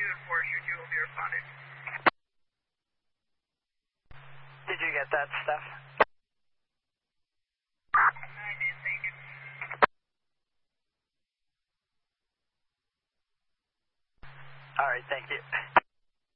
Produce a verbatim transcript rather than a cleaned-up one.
and four, shoot you will be responding. Did you get that, Steph? I did, thank you. All right, thank you.